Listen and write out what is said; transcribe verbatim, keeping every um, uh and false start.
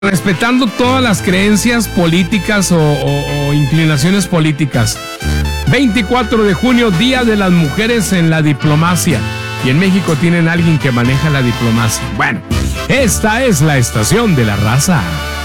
respetando todas las creencias políticas o, o, o inclinaciones políticas. veinticuatro de junio, Día de las Mujeres en la Diplomacia. Y en México tienen a alguien que maneja la diplomacia. Bueno, esta es la estación de la raza.